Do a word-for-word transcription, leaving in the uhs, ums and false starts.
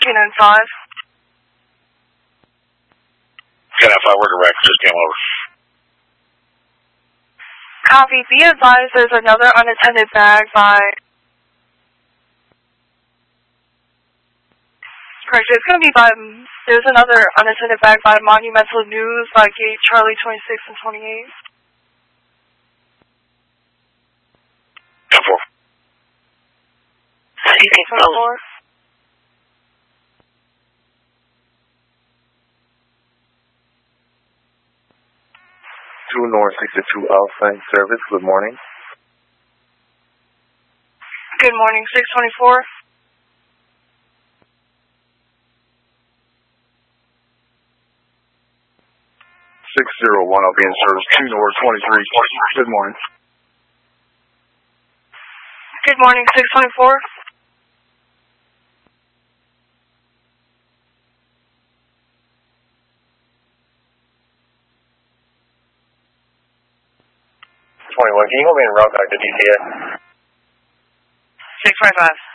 Canine five. Canine five, we're direct. Just came over. Copy. Be advised there's another unattended bag by... Correct. It's going to be by... There's another unattended bag by Monumental News by Gate Charlie twenty-six and twenty-eight. ten four. twenty-four. two North sixty-two Alpha service. Good morning. Good morning, six twenty-four. six zero one, I'll be in service. two North twenty-three. Good morning. Good morning, six twenty-four. twenty-one, can you hold me in route back to D C A? six five five.